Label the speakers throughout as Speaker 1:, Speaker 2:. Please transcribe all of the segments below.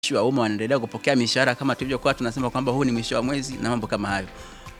Speaker 1: wa umma wanaendelea kupokea mishahara kama tulivyokuwa tunasema kwamba huu ni mwisho wa mwezi na mambo kama hayo.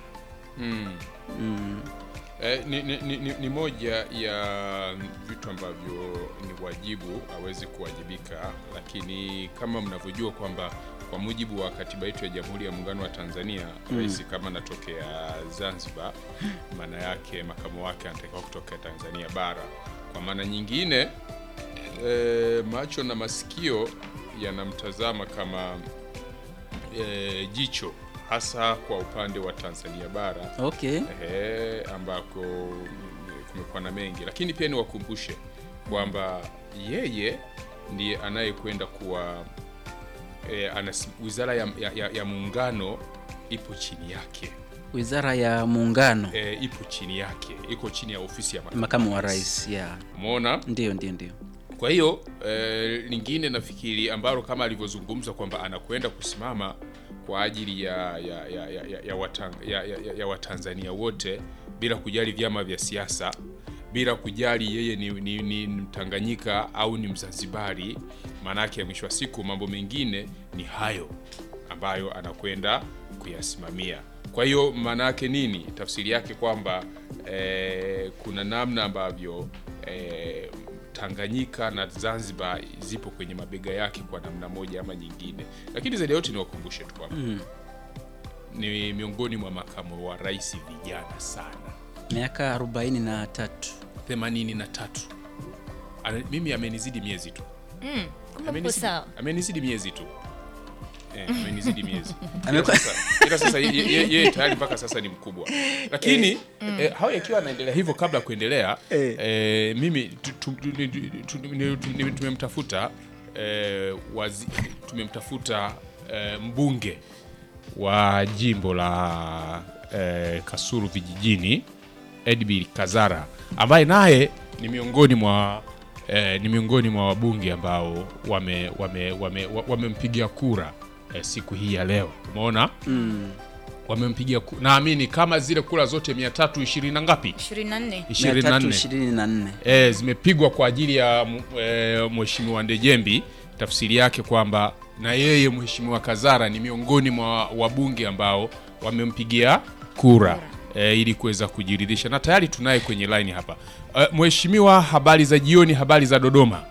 Speaker 2: Ni moja ya vitu ambavyo ni wajibu hawezi kuwajibika, lakini kama mnavyojua kwamba kwa mujibu wa katiba yetu ya Jamhuri ya Muungano wa Tanzania, rais kama anatokea Zanzibar, maana yake makamu wake anatakiwa kutoka Tanzania bara. Kwa maana nyingine macho na masikio yanamtazama kama jicho hasa kwa upande wa Tanzania bara.
Speaker 1: Okay.
Speaker 2: Ambako kumekuwa na mengi, lakini pia niwakumbushe kwamba yeye ndiye anayekwenda kuwa Wizara ya Muungano ipo chini yake.
Speaker 1: Wizara ya Muungano
Speaker 2: ipo chini yake, iko chini ya ofisi ya
Speaker 1: makamu wa rais.
Speaker 2: Umeona?
Speaker 1: Ndio.
Speaker 2: Kwa hiyo lingine nafikiri ambalo kama alivyozungumza kwamba anakwenda kusimama kwa ajili ya Watanzania wote bila kujali vyama vya siasa, bila kujali yeye ni Mtanganyika au ni Mzanzibari. Maana yake mwisho wa siku mambo mengine ni hayo ambayo anakwenda kuyasimamia. Kwa hiyo maana yake nini? Tafsiri yake kwamba kuna namna ambavyo Tanganyika na Zanzibar zipo kwenye mabega yake kwa namna moja ama nyingine. Lakini zaidi yote niwakumbushe tu kwamba ni miongoni mwa makamu wa rais vijana sana.
Speaker 1: Miaka 43.
Speaker 2: 83. Mimi amenizidi miezi tu. Amenizidi miezi tu. Amenizidi miezi. Ila sasa yeye tayari mpaka sasa ni mkubwa. Lakini hao yakiwa anaendelea hivyo, kabla ya kuendelea mimi tumemtafuta mbunge wa jimbo la Kasulu vijijini, Edbil Kazara, ambaye naye ni miongoni mwa wabunge ambao wamempigia kura siku hii ya leo. Umeona? Wamempigia naamini kama zile kura zote 320 na ngapi?
Speaker 1: 24
Speaker 2: zimepigwa kwa ajili ya Mheshimiwa Ndejembi. Tafsiri yake kwamba na yeye Mheshimiwa Kazara ni miongoni mwa wabunge ambao wamempigia kura ili kuweza kujiridhisha, na tayari tunaye kwenye line hapa. Mheshimiwa, habari za jioni, habari za Dodoma?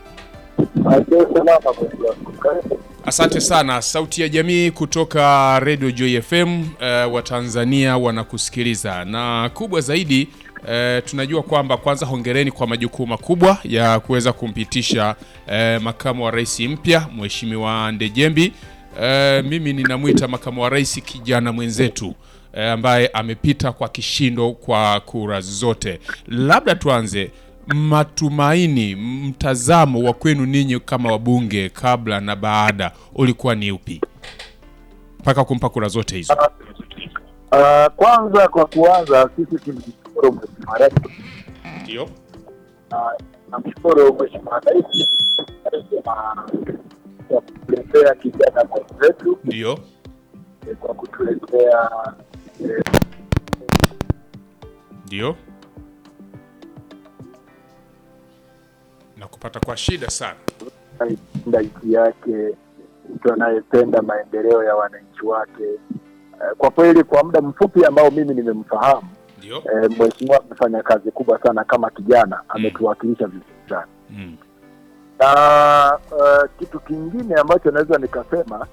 Speaker 2: Asante sana. Sauti ya Jamii kutoka Radio Joy FM, wa Tanzania wanakusikiliza, na kubwa zaidi tunajua kwamba kwanza hongereni kwa majukumu makubwa ya kuweza kumpitisha makamu wa rais mpya Mheshimiwa Ndejembi. Mimi ninamuita makamu wa rais kijana mwenzetu ambaye amepita kwa kishindo kwa kura zote. Labda tuanze matumaini, mtazamo wa kwenu ninyi kama wabunge kabla na baada ulikuwa ni upi mpaka kumpa kura zote hizo?
Speaker 3: Kwanza kwa kuanza, sisi tunamshukuru Mheshimiwa Rais.
Speaker 2: Ndio.
Speaker 3: Namshukuru Mheshimiwa Rais kwa kutuletea kijana mwenzetu.
Speaker 2: Ndio.
Speaker 3: Kwa kutuletea
Speaker 2: ndio. Na kupata kwa shida sana.
Speaker 3: Nchi yake, mtu anayependa maendeleo ya wananchi wake. Kwa kweli kwa muda mfupi ambao mimi nimemfahamu,
Speaker 2: ndio
Speaker 3: Mheshimiwa amefanya kazi kubwa sana kama kijana, ametuwakilisha vizuri sana. Na kitu kingine ambacho naweza nikasema,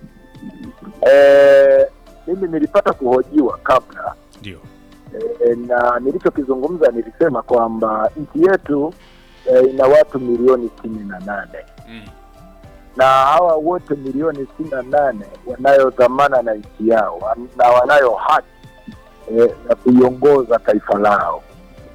Speaker 3: mimi nilipata kuhojiwa kabla.
Speaker 2: Ndio.
Speaker 3: Na nilichokizungumza nilisema kwamba nchi yetu ina watu milioni 68. Na hawa wote milioni 68 wanayo dhamana na nchi yao, na wanayo haki ya kuiongoza taifa lao.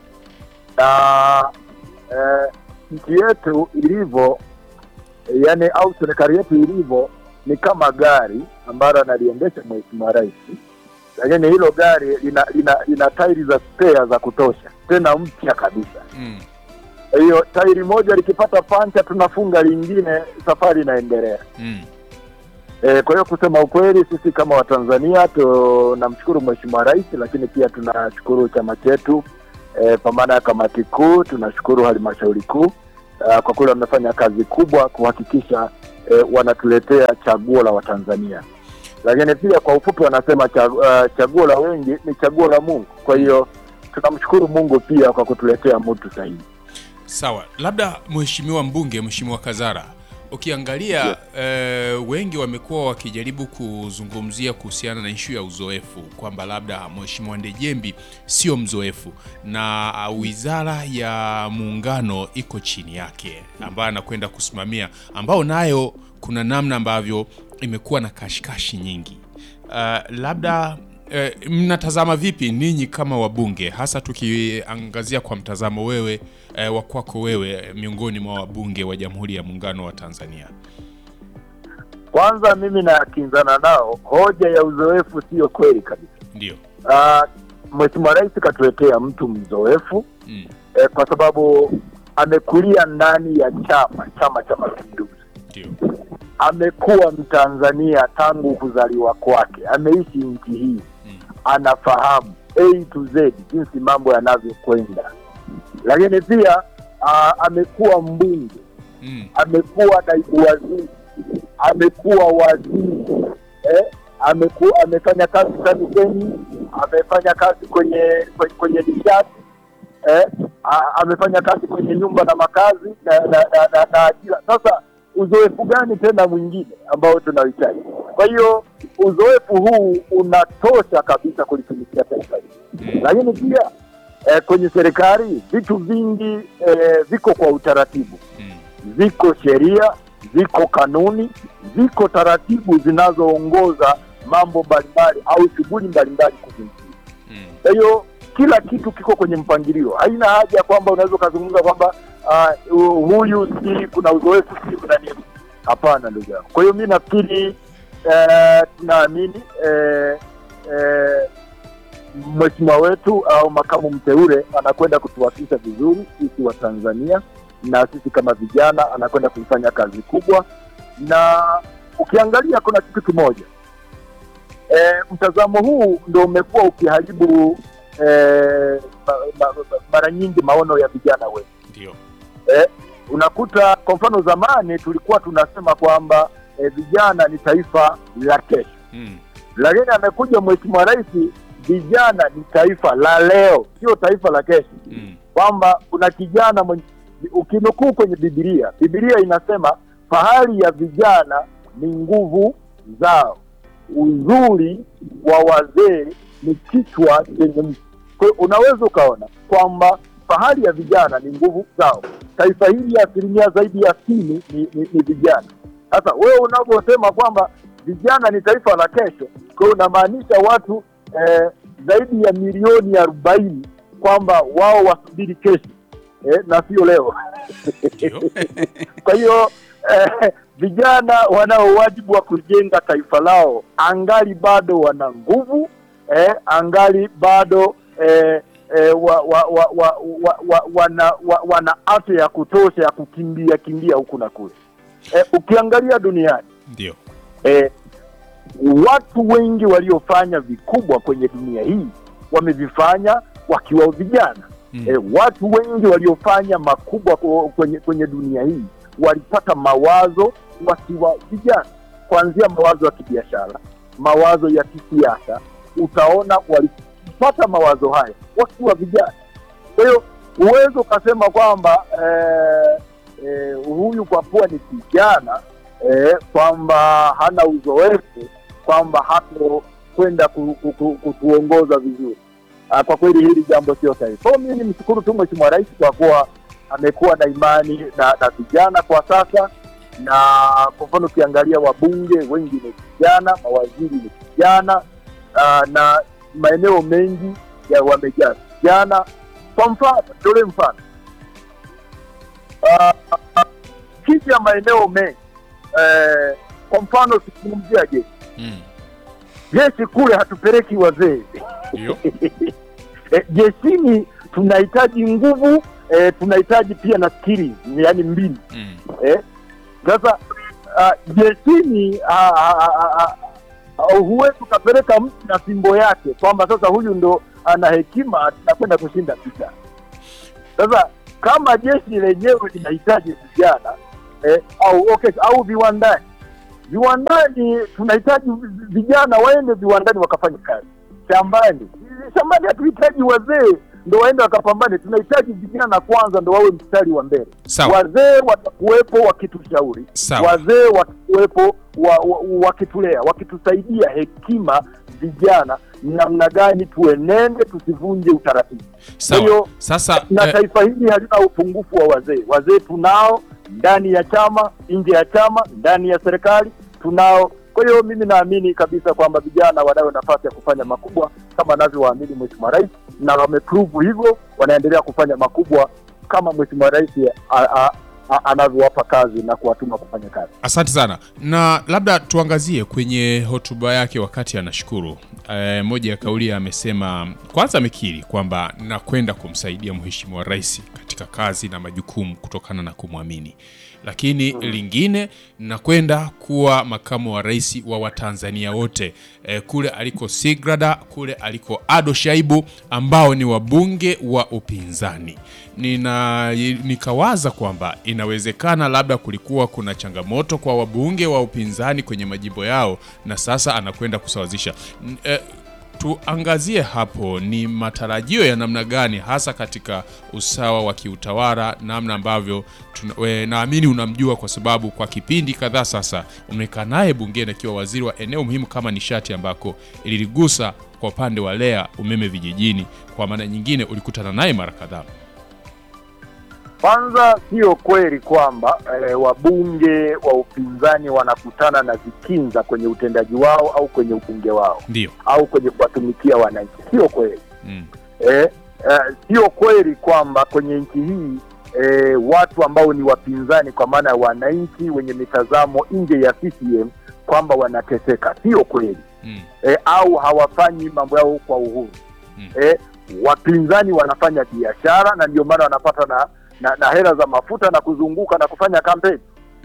Speaker 3: Na nchi yetu ilivyo, yani au serikali yetu ilivyo, ni kama gari ambalo analiendesha Mheshimiwa Rais. Lakini hilo gari lina tairi za spare za kutosha, tena mpya kabisa. Hiyo tairi moja likipata pancha tunafunga lingine, safari inaendelea. Kwa hiyo kusema ukweli, sisi kama Watanzania tunamshukuru Mheshimiwa Rais, lakini pia tunashukuru chama chetu, kwa maana ya kamati kuu, tunashukuru halmashauri kuu, kwa kweli wamefanya kazi kubwa kuhakikisha wanatuletea chaguo la Watanzania. Lakini pia kwa ufupi wanasema chaguo la wengi ni chaguo la Mungu. Kwa hiyo tunamshukuru Mungu pia kwa kutuletea mtu sahihi.
Speaker 2: Sawa, labda mheshimiwa mbunge, mheshimiwa Kazara, ukiangalia wengi wamekuwa wakijaribu kuzungumzia kuhusiana na issue ya uzoefu kwamba labda mheshimiwa Ndejembi sio mzoefu na wizara ya muungano iko chini yake ambayo anakwenda kusimamia, ambao nayo kuna namna ambavyo imekuwa na kashikashi nyingi. Labda mnatazama vipi ninyi kama wabunge, hasa tukiangazia kwa mtazamo wewe wa kwako wewe miongoni mwa wabunge wa Jamhuri ya Muungano wa Tanzania?
Speaker 3: Kwanza mimi nakinzana nao, hoja ya uzoefu sio kweli kabisa.
Speaker 2: Ndio.
Speaker 3: Mheshimiwa Rais katuletea mtu mzoefu kwa sababu amekulia ndani ya Chama cha Mapinduzi.
Speaker 2: Ndio.
Speaker 3: Amekuwa Mtanzania tangu kuzaliwa kwake, ameishi nchi hii, anafahamu A to Z jinsi mambo yanavyokwenda. Lakini pia amekuwa mbunge, amekuwa naibu waziri, amekuwa waziri, amefanya kazi TAMISEMI, amefanya kazi kwenye nishati, amefanya kazi kwenye nyumba na makazi na ajira. Sasa uzoefu gani tena mwingine ambao tunahitaji? Kwa hiyo uzoefu huu unatosha kabisa kulitumikia taifa hili. Lakini pia kwenye serikali vitu vingi viko kwa utaratibu. Ziko sheria, ziko kanuni, ziko taratibu zinazoongoza mambo mbalimbali au shughuli mbalimbali kwenye nchi. Kwa hiyo kila kitu kiko kwenye mpangilio. Haina haja kwamba unaweza kuzungumza kwamba huyu si kuna uzoefu, si kuna nini. Hapana ndugu yangu. Kwa hiyo mimi nafikiri tunaamini mheshimiwa wetu au makamu mteule anakwenda kutuwakilisha vizuri sisi wa Tanzania, na sisi kama vijana anakwenda kufanya kazi kubwa. Na ukiangalia kuna kitu kimoja, mtazamo huu ndio umekuwa ukiharibu mara nyingi maono ya vijana wetu.
Speaker 2: Ndio.
Speaker 3: Unakuta kwa mfano zamani tulikuwa tunasema kwamba vijana ni taifa la kesho. Lakini amekuja Mheshimiwa Rais, vijana ni taifa la leo, sio taifa la kesho. Kwamba kuna kijana ukinukuu kwenye Biblia inasema fahari ya vijana ni nguvu zao, uzuri wa wazee ni kichwa chenye mti. Kwa hiyo unaweza ukaona kwamba fahari ya vijana ni nguvu zao. Taifa hili asilimia zaidi ya 60 ni vijana. Sasa wewe unaposema kwamba vijana ni taifa la kesho, kwa hiyo unamaanisha watu zaidi ya milioni 40 kwamba wao wasubiri kesho na sio leo. Kwa hiyo vijana wanao wajibu wa kujenga taifa lao, angali bado wana nguvu, angali bado wana afya ya kutosha ya kukimbia huku na kule. Ukiangalia duniani,
Speaker 2: ndio
Speaker 3: watu wengi waliofanya vikubwa kwenye dunia hii wamevifanya wakiwa vijana. Watu wengi waliofanya makubwa kwenye dunia hii walipata mawazo wakiwa vijana, kuanzia mawazo ya kibiashara, mawazo ya kisiasa. Utaona walipata mawazo haya wakiwa vijana. Kwa hiyo uwezo ukasema kwamba huyu kwa kuwa ni kijana kwamba hana uzoefu, kwamba hapo kwenda kutuongoza vizuri. Kwa kweli hili jambo sio sahihi. Kwa mimi nimshukuru tu Mheshimiwa Rais kwa kuwa amekuwa na imani na vijana kwa sasa. Na kwa mfano ukiangalia wabunge wengi ni vijana, mawaziri ni vijana, na maeneo mengi ya wamejaa vijana. Kwa mfano, tole mfano, kiti ya maeneo mengi, kwa mfano tukizungumzia jeshi. Jeshi kule hatupeleki wazee.
Speaker 2: Ndio.
Speaker 3: Jeshini tunahitaji nguvu, tunahitaji pia na skills, yani mbinu. Sasa jeshini huwezi ukapeleka mtu na fimbo yake kwamba sasa huyu ndo ana hekima tunakwenda kushinda vita. Sasa kama jeshi lenyewe linahitaji vijana au viwandani tunahitaji vijana waende viwandani wakafanye kazi. Shambani hatuhitaji wazee ndo waende wakapambane, tunahitaji vijana kwanza ndo wawe mstari wa mbele. Wazee watakuwepo wakitushauri, wazee watakuwepo wakitulea, wakitusaidia hekima vijana namna gani tuenende, tusivunje utaratibu. Hiyo sasa taifa hili halina upungufu wa wazee. Wazee tunao ndani ya chama, nje ya chama, ndani ya serikali tunao. Kwa hiyo mimi naamini kabisa kwamba vijana wanayo nafasi ya kufanya makubwa kama anavyowaamini Mheshimiwa Rais, na wameprove hivyo, wanaendelea kufanya makubwa kama Mheshimiwa Rais anavyowapa kazi na kuwatuma kufanya kazi.
Speaker 2: Asante sana. Na labda tuangazie kwenye hotuba yake wakati anashukuru. Moja ya kauli amesema, kwanza amekiri kwamba nakwenda kumsaidia Mheshimiwa Rais katika kazi na majukumu kutokana na kumwamini. Lakini lingine, nakwenda kuwa makamu wa rais wa Watanzania wote, kule aliko Sigrada, kule aliko Ado Shaibu ambao ni wabunge wa upinzani. Nikawaza kwamba inawezekana labda kulikuwa kuna changamoto kwa wabunge wa upinzani kwenye majimbo yao, na sasa anakwenda kusawazisha. Tuangazie hapo, ni matarajio ya namna gani hasa katika usawa wa kiutawala, namna ambavyo naamini unamjua kwa sababu kwa kipindi kadhaa sasa umekaa naye bungeni akiwa waziri wa eneo muhimu kama nishati, ambako ililigusa kwa upande wa Lea umeme vijijini. Kwa maana nyingine ulikutana naye mara kadhaa.
Speaker 3: Kwanza sio kweli kwamba wabunge wa upinzani wanakutana na vikinza kwenye utendaji wao au kwenye ubunge wao.
Speaker 2: Ndio.
Speaker 3: Au kwenye kuwatumikia wananchi. Sio kweli. Sio kweli kwamba kwenye nchi hii watu ambao ni wapinzani kwa maana ya wananchi wenye mitazamo nje ya CCM kwamba wanateseka. Sio kweli. Au hawafanyi mambo yao kwa uhuru. Wapinzani wanafanya biashara na ndio maana wanapata na hela za mafuta na kuzunguka na kufanya kampeni.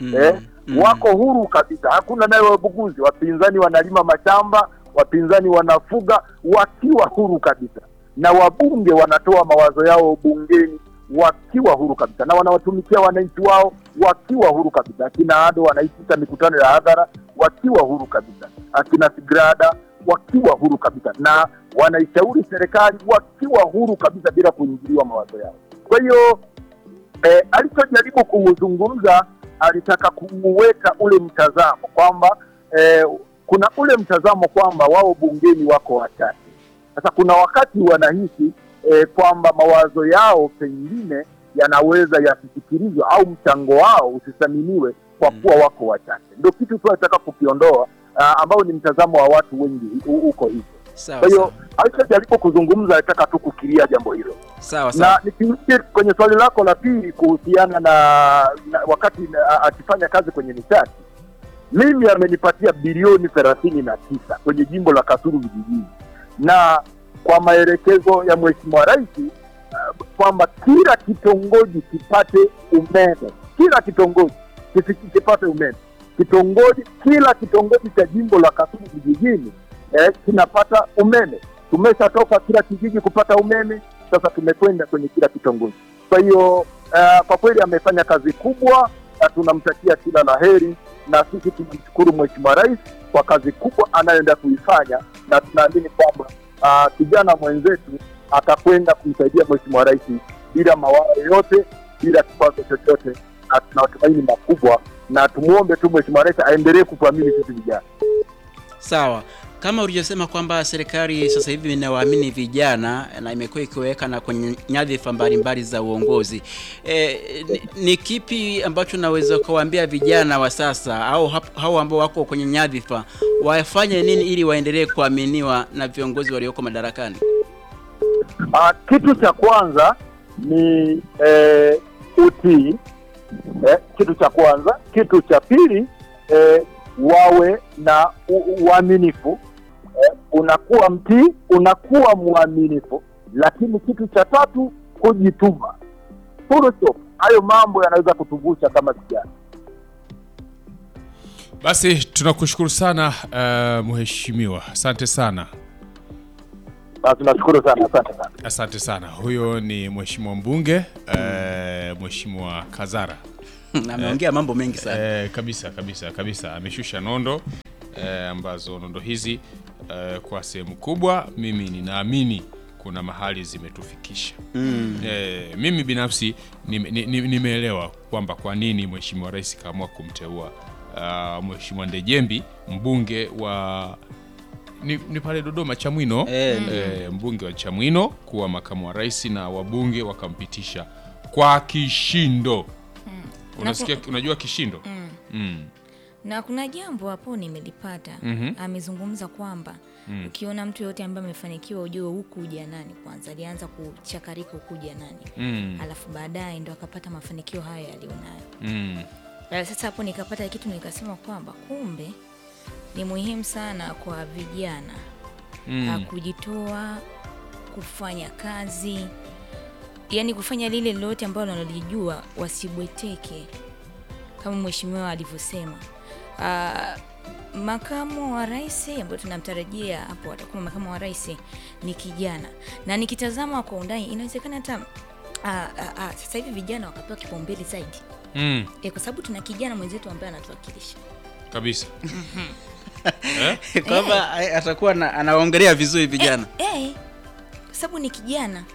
Speaker 3: Wako huru kabisa, hakuna nayo wabuguzi. Wapinzani wanalima mashamba, wapinzani wanafuga wakiwa huru kabisa, na wabunge wanatoa mawazo yao bungeni wakiwa huru kabisa, na wanawatumikia wananchi wao wakiwa huru kabisa. Akina Ado wanaitisha mikutano ya hadhara wakiwa huru kabisa, akina Sigrada wakiwa huru kabisa, na wanaishauri serikali wakiwa huru kabisa bila kuingiliwa mawazo yao. Kwa hiyo alichojaribu kuzungumza, alitaka kuweka ule mtazamo kwamba kuna ule mtazamo kwamba wao bungeni wako wachache. Sasa kuna wakati wanahisi kwamba mawazo yao pengine yanaweza yasisikilizwe au mchango wao usithaminiwe kwa kuwa wako wachache. Ndio kitu tunataka kukiondoa, ambao ni mtazamo wa watu wengi uko hivyo. Kwa hiyo alichojaribu kuzungumza alitaka tu kukiria jambo hilo. Na nikirudi kwenye swali lako la pili kuhusiana na wakati akifanya kazi kwenye nishati, mimi amenipatia bilioni 39 kwenye jimbo la Kasulu vijijini, na kwa maelekezo ya Mheshimiwa Rais kwamba kila kitongoji kipate umeme, kila kitongoji kipate umeme. Kila kitongoji cha jimbo la Kasulu vijijini kinapata umeme. Tumeshatoka kila kijiji kupata umeme, sasa tumekwenda kwenye kila kitongoji. Kwa hiyo kwa kweli amefanya kazi kubwa na tunamtakia kila laheri, na sisi tunamshukuru Mheshimiwa Rais kwa kazi kubwa anayoenda kuifanya, na tunaamini kwamba kijana mwenzetu atakwenda kumsaidia Mheshimiwa Rais bila mawaa yote, bila kikwazo chochote, na tunatumaini makubwa, na tumuombe tu Mheshimiwa Rais aendelee kutuamini sisi vijana.
Speaker 1: Sawa. Kama ulivyosema kwamba serikali sasa hivi inawaamini vijana na imekuwa ikiweka na kwenye nyadhifa mbalimbali za uongozi, ni kipi ambacho naweza kuwaambia vijana wa sasa au hao ambao wako kwenye nyadhifa wafanye nini ili waendelee kuaminiwa na viongozi walioko madarakani?
Speaker 3: Kitu cha kwanza ni utii. Kitu cha kwanza. Kitu cha pili, wawe na uaminifu. Unakuwa mtii, unakuwa muaminifu. Lakini kitu cha tatu, kujituma. Hayo mambo yanaweza kutuvusha kama vijana.
Speaker 2: Basi tunakushukuru sana Mheshimiwa. Asante sana.
Speaker 3: Tunashukuru sana, asante sana.
Speaker 2: Asante sana. Huyo ni mheshimiwa mbunge mheshimiwa Kazara.
Speaker 1: Ameongea mambo mengi sana.
Speaker 2: Kabisa. Ameshusha nondo ambazo nondo hizi kwa sehemu kubwa mimi ninaamini kuna mahali zimetufikisha. Mimi binafsi nimeelewa kwamba kwa nini mheshimiwa rais kaamua kumteua mheshimiwa Ndejembi, mbunge wa ni pale Dodoma Chamwino, mbunge wa Chamwino kuwa makamu wa rais, na wabunge wakampitisha kwa kishindo. Unasikia, unajua kishindo?
Speaker 4: Na kuna jambo hapo nimelipata. Amezungumza kwamba ukiona mtu yote ambaye amefanikiwa ujue huku ujanani kwanza alianza kuchakarika huku ujanani. Alafu baadaye ndo akapata mafanikio haya alionayo. Sasa hapo nikapata kitu nikasema kwamba kumbe ni muhimu sana kwa vijana kujitoa, kufanya kazi, yani kufanya lile lolote ambalo wanalijua, wasibweteke kama mheshimiwa alivyosema. Makamu wa rais ambaye tunamtarajia hapo atakuwa makamu wa rais ni kijana, na nikitazama kwa undani inawezekana hata sasa hivi vijana wakapewa kipaumbele zaidi. Kwa sababu tuna kijana mwenzetu ambaye anatuwakilisha
Speaker 2: kabisa.
Speaker 1: Kwamba atakuwa anaongelea vizuri vijana.
Speaker 4: Kwa sababu ni kijana.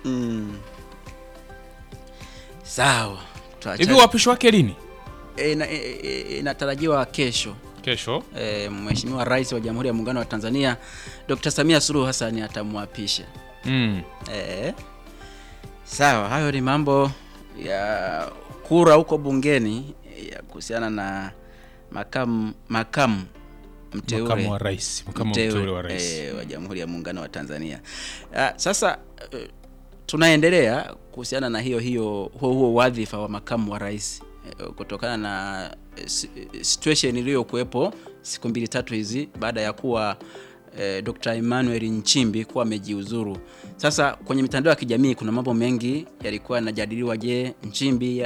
Speaker 1: Sawa.
Speaker 2: Hivi uapisho wake lini?
Speaker 1: Inatarajiwa kesho. Mheshimiwa Rais wa Jamhuri ya Muungano wa Tanzania Dr. Samia Suluhu Hassan atamwapisha. Sawa, hayo ni mambo ya kura huko bungeni ya kuhusiana na makamu
Speaker 2: wa rais
Speaker 1: wa Jamhuri ya Muungano wa Tanzania. Sasa tunaendelea kuhusiana na huo wadhifa wa makamu wa rais kutokana na situation iliyokuepo siku 2-3 hizi baada ya kuwa Dr. Emmanuel Nchimbi kuwa amejiuzuru. Sasa kwenye mitandao ya kijamii kuna mambo mengi yalikuwa yanajadiliwa. Je, Nchimbi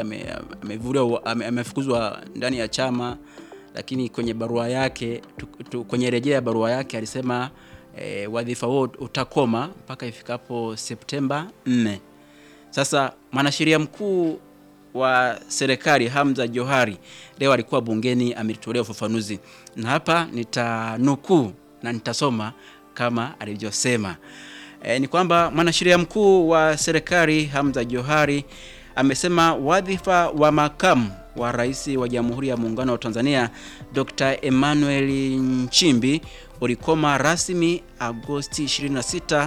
Speaker 1: amefukuzwa ndani ya chama? Lakini kwenye barua yake kwenye rejea ya barua yake alisema wadhifa huo utakoma mpaka ifikapo Septemba 4. Sasa mwanasheria mkuu wa serikali Hamza Johari leo alikuwa bungeni ametolea ufafanuzi, na hapa nitanukuu na nitasoma kama alivyosema. Ni kwamba mwanasheria mkuu wa serikali Hamza Johari amesema wadhifa wa makamu wa rais wa Jamhuri ya Muungano wa Tanzania Dr. Emmanuel Nchimbi ulikoma rasmi Agosti 26,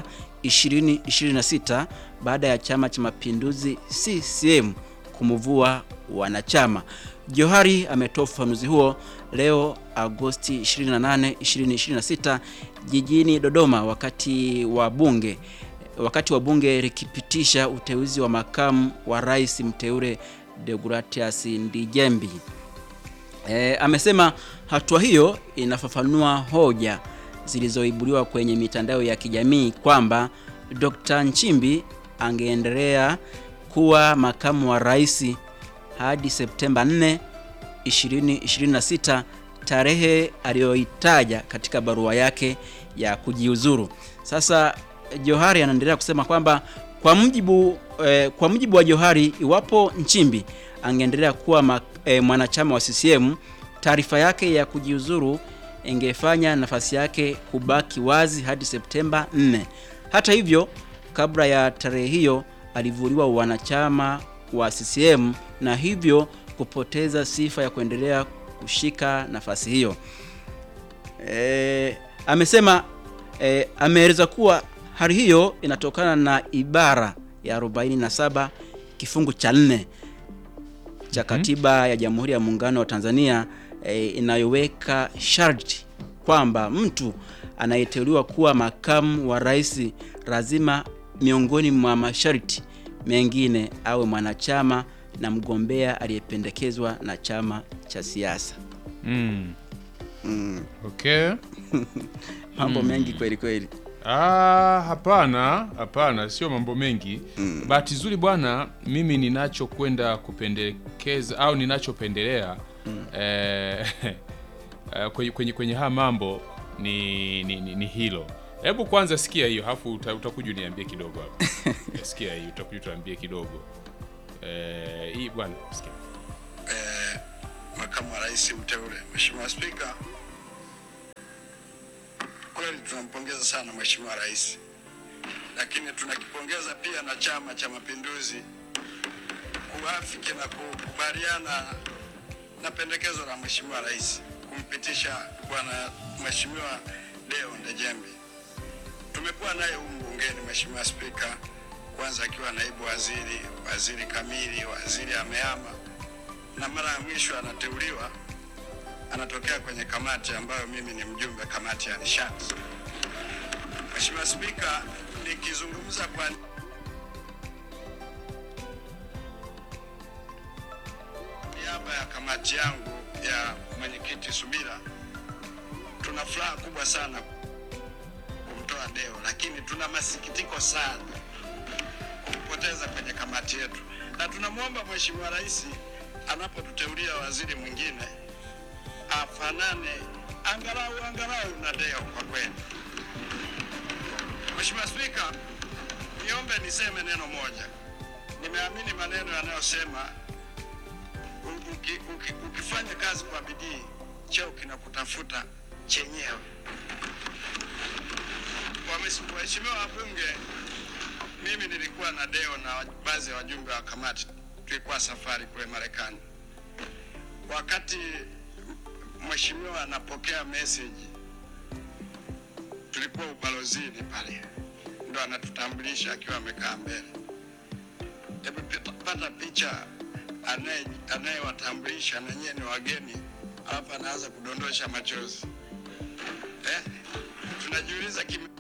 Speaker 1: 2026 baada ya Chama cha Mapinduzi CCM kumvua wanachama. Johari ametoa ufafanuzi huo leo Agosti 28, 2026 jijini Dodoma wakati wa bunge likipitisha uteuzi wa makamu wa rais mteule Deogratias Ndejembi. Amesema hatua hiyo inafafanua hoja zilizoibuliwa kwenye mitandao ya kijamii kwamba Dr. Nchimbi angeendelea kuwa makamu wa rais hadi Septemba 4, 2026, tarehe aliyoitaja katika barua yake ya kujiuzuru. Sasa Johari anaendelea kusema kwamba kwa mujibu wa Johari, iwapo Nchimbi angeendelea kuwa mwanachama wa CCM, taarifa yake ya kujiuzuru ingefanya nafasi yake kubaki wazi hadi Septemba 4. Hata hivyo, kabla ya tarehe hiyo alivuliwa wanachama wa CCM na hivyo kupoteza sifa ya kuendelea kushika nafasi hiyo. Amesema ameeleza kuwa hali hiyo inatokana na ibara ya 47 kifungu cha 4 cha katiba ya Jamhuri ya Muungano wa Tanzania inayoweka sharti kwamba mtu anayeteuliwa kuwa makamu wa rais lazima miongoni mwa masharti mengine awe mwanachama na mgombea aliyependekezwa na chama cha siasa.
Speaker 2: Okay.
Speaker 1: Mambo mengi kweli kweli.
Speaker 2: Hapana, sio mambo mengi. Bahati nzuri bwana, mimi ninachokwenda kupendekeza au ninachopendelea kwenye haya mambo ni hilo. Hebu kwanza sikia hiyo, hafu utakuja niambie kidogo hapo. Sikia hiyo, utakuja tuambie kidogo. Hii bwana, sikia.
Speaker 5: Makamu wa Rais mteule, Mheshimiwa Spika, kweli tunampongeza sana Mheshimiwa Rais, lakini tunakipongeza pia na Chama cha Mapinduzi kuafiki na kukubaliana na pendekezo la Mheshimiwa Rais kumpitisha bwana Mheshimiwa Deo Ndejembi. Tumekuwa naye humu bungeni Mheshimiwa Spika, kwanza akiwa naibu waziri, waziri kamili, waziri amehama, na mara ya mwisho anateuliwa anatokea kwenye kamati ambayo mimi ni mjumbe, kamati ya nishati. Mheshimiwa Spika, nikizungumza kwa niaba ya kamati yangu ya mwenyekiti Subira, tuna furaha kubwa sana kumtoa Deo, lakini tuna masikitiko sana kumpoteza kwenye kamati yetu, na tunamwomba Mheshimiwa Rais anapotuteulia waziri mwingine afanane angalau na Deo kwa kweli. Mheshimiwa Spika, niombe niseme neno moja. Nimeamini maneno yanayosema ukifanya kazi kwa bidii cheo kinakutafuta chenyewe. Waheshimiwa wabunge, mimi nilikuwa na Deo na baadhi ya wajumbe wa kamati, tulikuwa safari kule Marekani. Wakati mheshimiwa anapokea message, tulikuwa ubalozini pale, ndo anatutambulisha akiwa amekaa mbele. Hebu pata picha, anayewatambulisha na nyie ni wageni, alafu anaanza kudondosha machozi. Tunajiuliza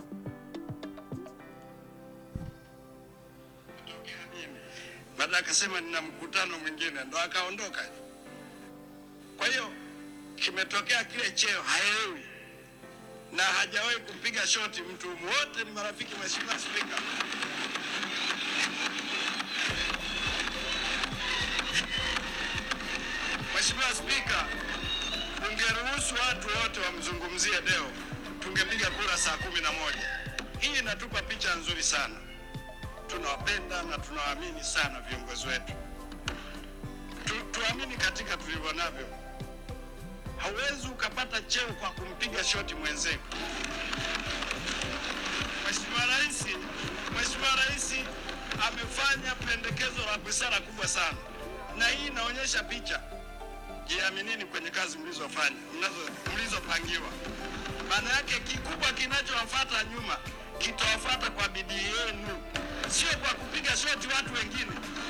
Speaker 5: baada akasema nina mkutano mwingine, ndo akaondoka. Kwa hiyo kimetokea kile cheo haelewi na hajawahi kupiga shoti mtu, wote ni marafiki. Mheshimiwa Spika, Mheshimiwa Spika, ungeruhusu watu wote wamzungumzie Deo, tungepiga kura saa 11. Hii inatupa picha nzuri sana. Tunawapenda na tunawaamini sana viongozi wetu. Tuamini katika tulivyo navyo. Hauwezi ukapata cheo kwa kumpiga shoti mwenzako. Mheshimiwa Rais amefanya pendekezo la busara kubwa sana, na hii inaonyesha picha. Jiaminini kwenye kazi mlizopangiwa. Maana yake kikubwa kinachowafuata nyuma kitawafuata kwa bidii yenu, sio kwa kupiga shoti watu wengine.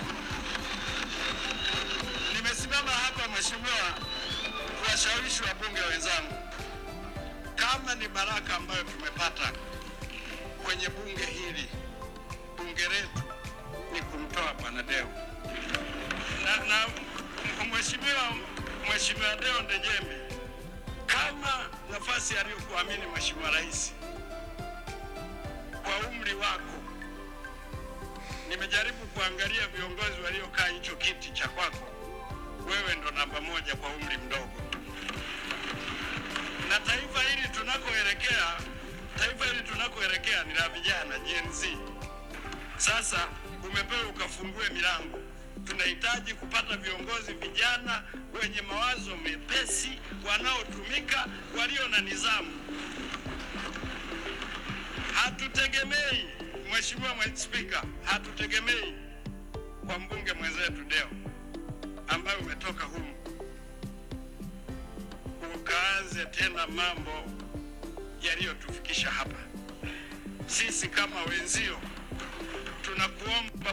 Speaker 5: Nimesimama hapa Mheshimiwa kuwashawishi wabunge wenzangu, kama ni baraka ambayo tumepata kwenye bunge hili, bunge letu ni kumtoa bwana Deo na Mheshimiwa Deo Ndejembi, kama nafasi aliyokuamini Mheshimiwa Rais kwa umri wako. Nimejaribu kuangalia viongozi waliokaa hicho kiti cha kwako, wewe ndo namba 1 kwa umri mdogo. Na taifa hili tunakoelekea ni la vijana, Gen Z. Sasa umepewa ukafungue milango. Tunahitaji kupata viongozi vijana wenye mawazo mepesi, wanaotumika, walio na nidhamu. Hatutegemei, Mheshimiwa Spika, hatutegemei kwa mbunge mwenzetu Deo ambaye umetoka humu ukaanze tena mambo yaliyotufikisha hapa. Sisi kama wenzio tunakuomba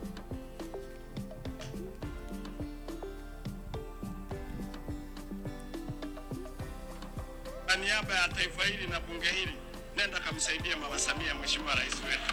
Speaker 5: kwa niaba ya taifa hili na bunge hili, nenda kamsaidia Mama Samia, Mheshimiwa Rais wetu.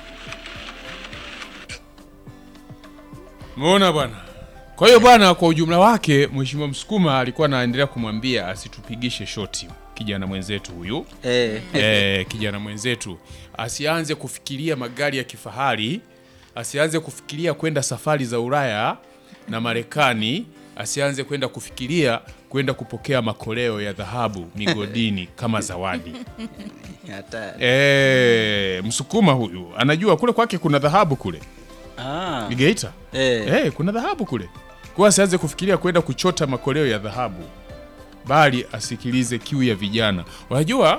Speaker 2: Muona bwana. Kwa hiyo bwana, kwa ujumla wake Mheshimiwa Msukuma alikuwa anaendelea kumwambia asitupigishe shoti kijana mwenzetu huyu. Kijana mwenzetu asianze kufikiria magari ya kifahari, asianze kufikiria kwenda safari za Ulaya na Marekani, asianze kwenda kufikiria kwenda kupokea makoleo ya dhahabu migodini kama zawadi.
Speaker 1: Hatari.
Speaker 2: Msukuma huyu anajua kule kwake kuna dhahabu kule.
Speaker 1: Ah.
Speaker 2: Geita. Kuna dhahabu kule. Kwa asianze kufikiria kwenda kuchota makoleo ya dhahabu, bali asikilize kiu ya vijana. Unajua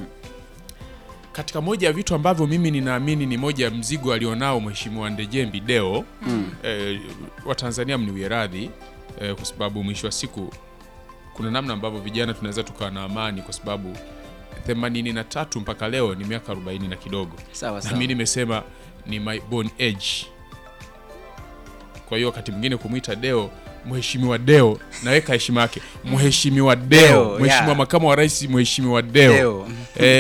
Speaker 2: katika moja ya vitu ambavyo mimi ninaamini ni moja ya mzigo alionao Mheshimiwa Ndejembi Deo, wa Tanzania mniwie radhi, kwa sababu mwisho wa siku kuna namna ambavyo vijana tunaweza tukawa na amani, kwa sababu 83 mpaka leo ni miaka 40 na kidogo.
Speaker 1: Sawa
Speaker 2: Na
Speaker 1: sawa.
Speaker 2: mimi nimesema ni my born age. Kwa hiyo wakati mwingine kumuita Deo, Mheshimiwa Deo, naweka heshima yake. Mheshimiwa Deo, Mheshimiwa Makamu wa Rais, Mheshimiwa Deo.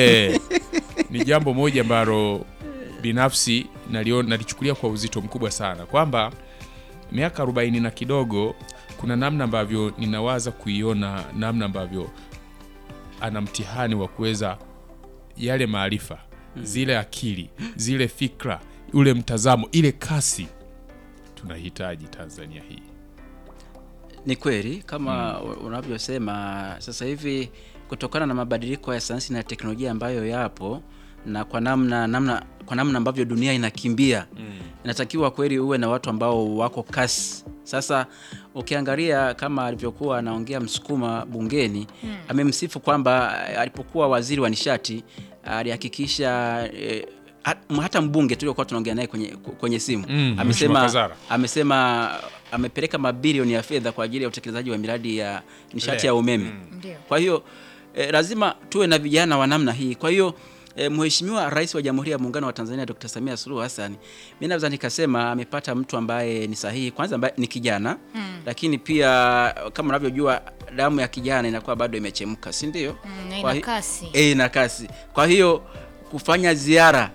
Speaker 2: Ni jambo moja ambalo binafsi nalichukulia kwa uzito mkubwa sana, kwamba miaka 40 na kidogo kuna namna ambavyo ninawaza kuiona namna ambavyo ana mtihani wa kuweza yale maarifa, zile akili, zile fikra, ule mtazamo, ile kasi tunahitaji Tanzania hii.
Speaker 1: Ni kweli kama unavyosema, sasa hivi kutokana na mabadiliko ya sayansi na teknolojia ambayo yapo, na kwa namna ambavyo dunia inakimbia, inatakiwa kweli uwe na watu ambao wako kasi. Sasa ukiangalia kama alivyokuwa anaongea Msukuma bungeni, amemsifu kwamba alipokuwa waziri wa nishati alihakikisha hata mbunge tuliokuwa tunaongea naye kwenye simu amesema amepeleka mabilioni ya fedha kwa ajili ya utekelezaji wa miradi ya nishati ya umeme. Kwa hiyo lazima tuwe na vijana wa namna hii. Kwa hiyo Mheshimiwa Rais wa Jamhuri ya Muungano wa Tanzania Dr. Samia Suluhu Hassan, mimi naweza nikasema amepata mtu ambaye ni sahihi, kwanza ambaye ni kijana, lakini pia kama unavyojua damu ya kijana inakuwa bado imechemka, si ndio?
Speaker 4: Ina kasi.
Speaker 1: Ina kasi. Kwa hiyo kufanya ziara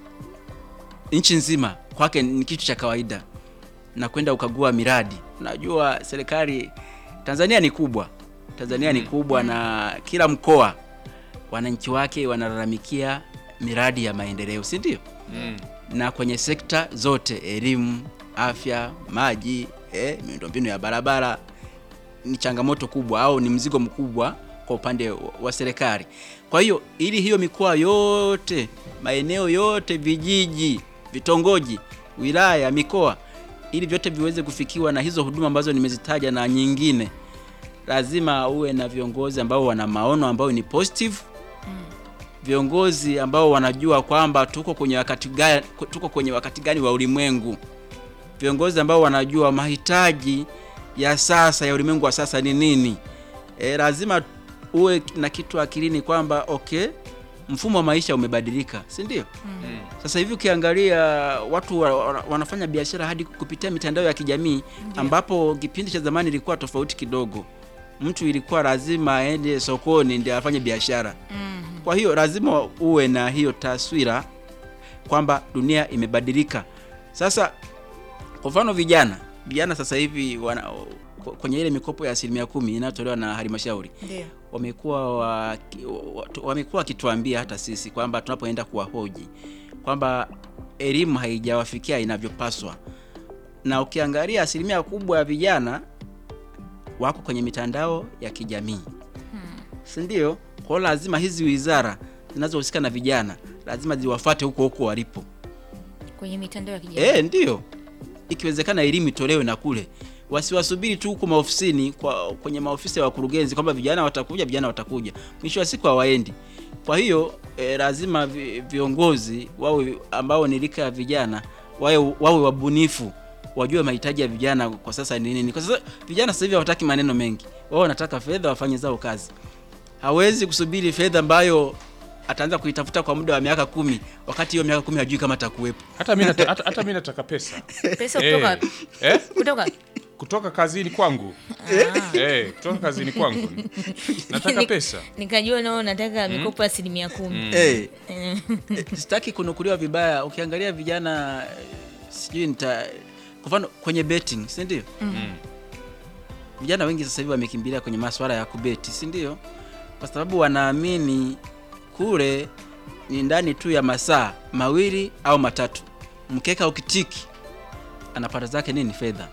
Speaker 1: nchi nzima kwake ni kitu cha kawaida, na kwenda ukagua miradi. Unajua serikali Tanzania ni kubwa. Tanzania ni kubwa, na kila mkoa wananchi wake wanalalamikia miradi ya maendeleo, si ndio? Na kwenye sekta zote, elimu, afya, maji, miundombinu ya barabara ni changamoto kubwa au ni mzigo mkubwa kwa upande wa serikali. Kwa hiyo ili hiyo mikoa yote, maeneo yote, vijiji, vitongoji, wilaya, mikoa, ili vyote viweze kufikiwa na hizo huduma ambazo nimezitaja na nyingine, lazima uwe na viongozi ambao wana maono ambayo ni positive. Viongozi ambao wanajua kwamba tuko kwenye wakati gani wa ulimwengu. Viongozi ambao wanajua mahitaji ya sasa ya ulimwengu wa sasa ni nini. Lazima uwe na kitu akilini kwamba mfumo wa maisha umebadilika, si ndio? Sasa hivi ukiangalia watu wanafanya biashara hadi kupitia mitandao ya kijamii, ambapo kipindi cha zamani ilikuwa tofauti kidogo. Mtu ilikuwa lazima aende sokoni ndio afanye biashara. Kwa hiyo lazima uwe na hiyo taswira kwamba dunia imebadilika. Sasa kwa mfano vijana sasa hivi kwenye ile mikopo ya 10% inayotolewa na halmashauri, wamekuwa wakituambia hata sisi kwamba tunapoenda kuwahoji kwamba elimu haijawafikia inavyopaswa. Na ukiangalia asilimia kubwa ya vijana wako kwenye mitandao ya kijamii, si ndio? Kwa lazima hizi wizara zinazohusika na vijana lazima ziwafuate huko walipo
Speaker 4: kwenye mitandao ya kijamii.
Speaker 1: Ndio. Ikiwezekana elimu itolewe na kule, wasiwasubiri tu huko maofisini, kwenye maofisi ya wakurugenzi kwamba vijana watakuja, mwisho wa siku hawaendi. Kwa hiyo lazima viongozi wawe ambao ni rika ya vijana wawe wabunifu, wajue mahitaji ya vijana kwa sasa ni nini. Kwa sasa vijana sasa hivi hawataki maneno mengi, wao wanataka fedha, wafanye zao kazi. Hawezi kusubiri fedha ambayo ataanza kuitafuta kwa muda wa miaka 10, wakati hiyo miaka 10 hajui kama atakuwepo.
Speaker 2: Hata mimi nataka pesa.
Speaker 4: Pesa kutoka
Speaker 2: kutoka kazini kwangu. Kutoka kazini kwangu. Nataka pesa. Nikajua
Speaker 4: nao nataka mikopo 10%.
Speaker 1: Sitaki kunukuliwa vibaya. Ukiangalia vijana sijui kwa mfano kwenye betting, si ndio? Vijana wengi sasa hivi wamekimbilia kwenye masuala ya kubeti, si ndio? Kwa sababu wanaamini kule ni ndani tu ya masaa 2 au 3, mkeka ukitiki anapata zake nini, fedha.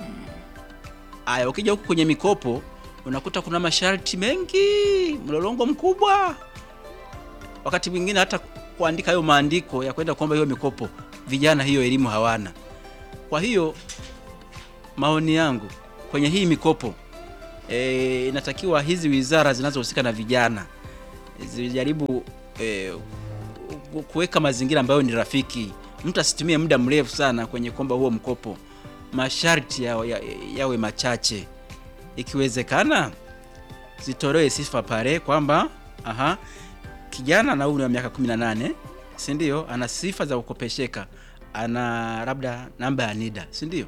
Speaker 1: Aya, ukija huku kwenye mikopo unakuta kuna masharti mengi, mlolongo mkubwa. wakati mwingine hata kuandika hayo maandiko ya kwenda kuomba hiyo mikopo, vijana hiyo elimu hawana. Kwa hiyo maoni yangu kwenye hii mikopo, inatakiwa hizi wizara zinazohusika na vijana zijaribu kuweka mazingira ambayo ni rafiki. Mtu asitumie muda mrefu sana kwenye kuomba huo mkopo. Masharti yawe machache. Ikiwezekana zitolewe sifa pale kwamba kijana na umri wa miaka 18, si ndio, ana sifa za kukopesheka, ana labda namba ya NIDA, si ndio?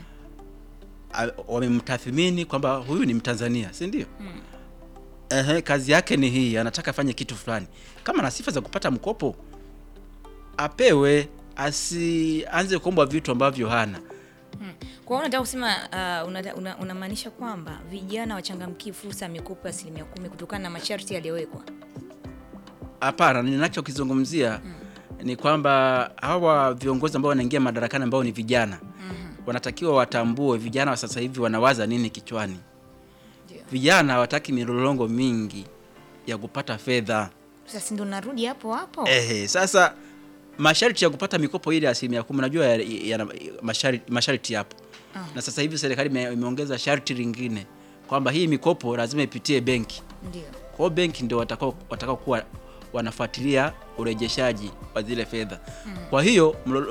Speaker 1: Wamemtathmini kwamba huyu ni Mtanzania, si ndio? Kazi yake ni hii, anataka afanye kitu fulani. Kama ana sifa za kupata mkopo, apewe, asianze kuomba vitu ambavyo hana.
Speaker 4: Kwa hiyo unataka kusema unamaanisha kwamba vijana wachangamkie fursa ya mikopo ya 10% kutokana na masharti yaliyowekwa? Hapana,
Speaker 1: ninachokizungumzia ni kwamba hawa viongozi ambao wanaingia madarakani ambao ni vijana, wanatakiwa watambue vijana wa sasa hivi wanawaza nini kichwani. Vijana hawataki milolongo mingi ya kupata fedha.
Speaker 4: Sasa ndio narudi hapo.
Speaker 1: Sasa masharti ya kupata mikopo ile ya 10%, najua ya masharti hapo. Na sasa hivi serikali imeongeza sharti lingine kwamba hii mikopo lazima ipitie benki.
Speaker 4: Ndio.
Speaker 1: Kwa hiyo benki ndio watakao kuwa wanafuatilia urejeshaji wa zile fedha. Kwa hiyo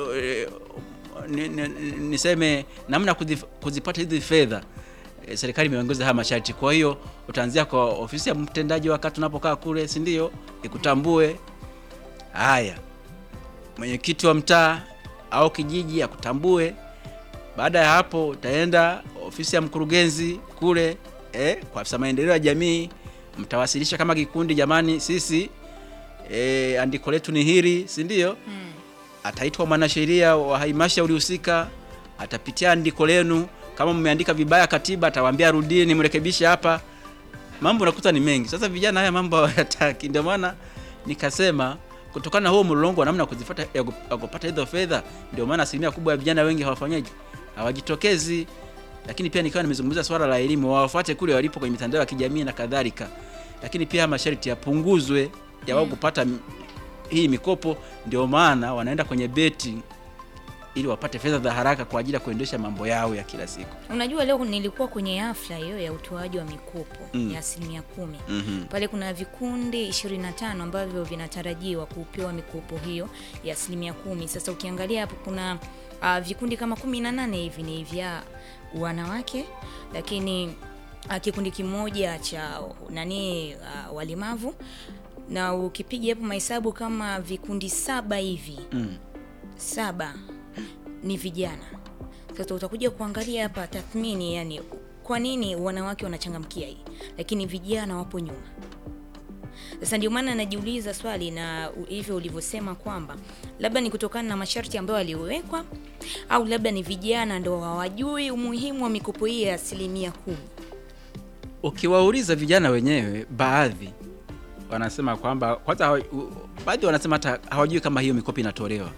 Speaker 1: niseme namna kuzipata hizi fedha, serikali imeongeza haya masharti. Kwa hiyo utaanzia kwa ofisi ya mtendaji wakati unapokaa kule, si ndio, ikutambue. Haya, mwenyekiti wa mtaa au kijiji akutambue. Baada ya hapo utaenda ofisi ya mkurugenzi kule, kwa afisa maendeleo ya jamii, mtawasilisha kama kikundi, jamani sisi andiko letu ni hili, si ndio? Ataitwa mwanasheria wa halmashauri husika, atapitia andiko lenu. Kama mmeandika vibaya katiba, atawaambia rudini mrekebishe hapa. Mambo nakuta ni mengi. Sasa vijana haya mambo hayataki. Ndio maana nikasema kutokana na huo mlolongo wa namna kuzifuata ya kupata hizo fedha, ndio maana asilimia kubwa ya vijana wengi hawafanyaji, hawajitokezi. Lakini pia nikawa nimezungumza swala la elimu, wafuate kule walipo kwenye mitandao ya kijamii na kadhalika. Lakini pia masharti yapunguzwe ya wao kupata hii mikopo. Ndio maana wanaenda kwenye beti ili wapate fedha za haraka kwa ajili ya kuendesha mambo yao ya kila siku.
Speaker 4: Unajua leo nilikuwa kwenye hafla hiyo ya utoaji wa mikopo ya 10%. Pale kuna vikundi 25 ambavyo vinatarajiwa kupewa mikopo hiyo ya 10%. Sasa ukiangalia hapo kuna vikundi kama 18 hivi ni vya wanawake, lakini kikundi kimoja cha walemavu, na ukipiga hapo mahesabu kama vikundi 7 hivi 7 ni vijana. Sasa utakuja kuangalia hapa tathmini, yani kwa nini wanawake wanachangamkia hii lakini vijana wapo nyuma. Sasa ndio maana najiuliza swali, na hivyo ulivyosema kwamba labda ni kutokana na masharti ambayo yaliwekwa, au labda ni vijana ndio hawajui umuhimu wa mikopo hii ya 10%.
Speaker 1: Ukiwauliza vijana wenyewe, baadhi wanasema kwamba kwanza, baadhi wanasema hata hawajui kama hiyo mikopo inatolewa.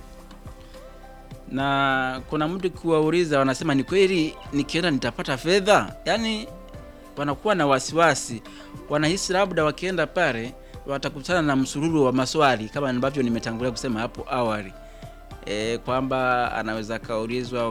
Speaker 1: Na kuna mtu kuwauliza wanasema ni kweli nikienda nitapata fedha? Yaani wanakuwa na wasiwasi, wanahisi labda wakienda pale watakutana na msururu wa maswali kama ambavyo nimetangulia kusema hapo awali, kwamba anaweza kaulizwa